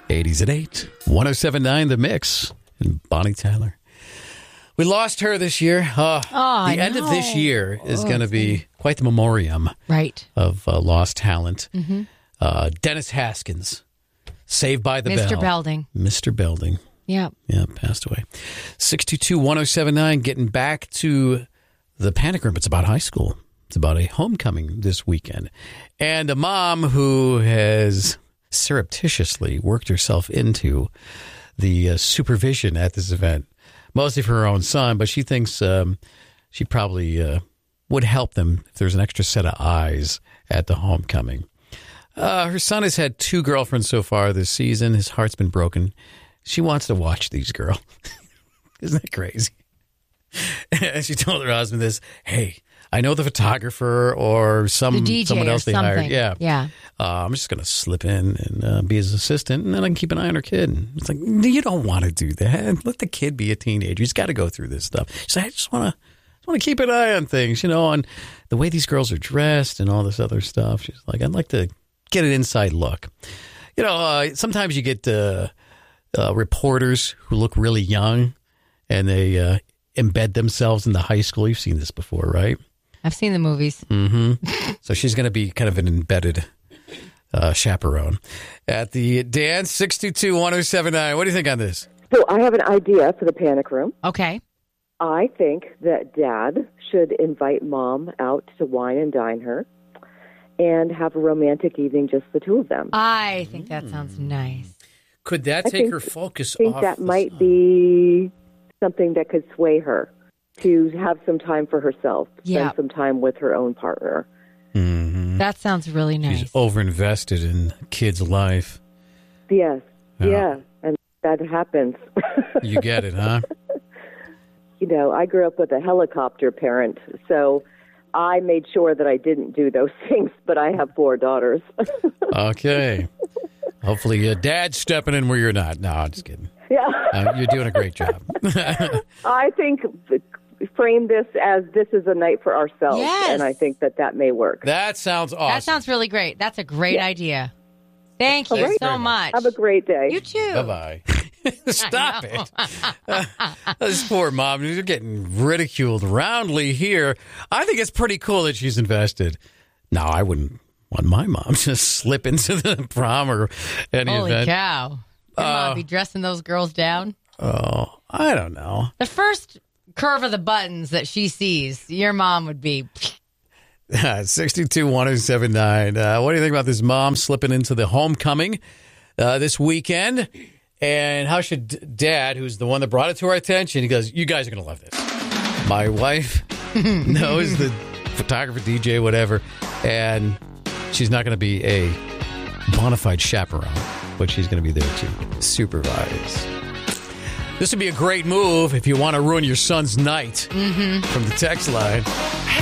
80s at 8. 107.9 The Mix. And Bonnie Tyler. We lost her this year. The end of this year is going to be quite the memoriam of lost talent. Mm-hmm. Dennis Haskins, Saved by the Bell. Mr. Belding. Yeah, passed away. 622-1079, getting back to the panic room. It's about high school. It's about a homecoming this weekend. And a mom who has surreptitiously worked herself into the supervision at this event. Mostly for her own son, but she thinks she probably would help them if there's an extra set of eyes at the homecoming. Her son has had 2 girlfriends so far this season. His heart's been broken. She wants to watch these girls. Isn't that crazy? And she told her husband this, hey, I know the photographer or someone else they hired. Yeah. I'm just going to slip in and be his assistant, and then I can keep an eye on her kid. And it's like, you don't want to do that. Let the kid be a teenager. He's got to go through this stuff. She's like, I just want to keep an eye on things, on the way these girls are dressed and all this other stuff. She's like, I'd like to get an inside look. Sometimes you get reporters who look really young, and they embed themselves into high school. You've seen this before, right? I've seen the movies. Mm-hmm. So she's going to be kind of an embedded chaperone at the dance. 622-1079. What do you think on this? So I have an idea for the panic room. Okay. I think that Dad should invite Mom out to wine and dine her and have a romantic evening, just the 2 of them. I think that sounds nice. Could that take her focus off? I think that might be something that could sway her to have some time for herself, spend some time with her own partner. Mm-hmm. That sounds really nice. She's overinvested in kids' life. Yes, yeah, and that happens. You get it, huh? I grew up with a helicopter parent, so I made sure that I didn't do those things, but I have 4 daughters. Okay. Hopefully Dad's stepping in where you're not. No, I'm just kidding. Yeah. You're doing a great job. I think frame this as this is a night for ourselves, and I think that may work. That sounds awesome. That sounds really great. That's a great idea. Thank you so much. Have a great day. You too. Bye-bye. Stop it. This poor mom, you're getting ridiculed roundly here. I think it's pretty cool that she's invested. No, I wouldn't want my mom to slip into the prom or any Holy event. Cow. Your mom be dressing those girls down? Oh, I don't know. The first curve of the buttons that she sees, your mom would be... 622-1079. What do you think about this mom slipping into the homecoming this weekend? And how should Dad, who's the one that brought it to our attention, he goes, you guys are going to love this. My wife knows the photographer, DJ, whatever, and she's not going to be a bona fide chaperone, but she's going to be there to supervise. This would be a great move if you want to ruin your son's night from the text line.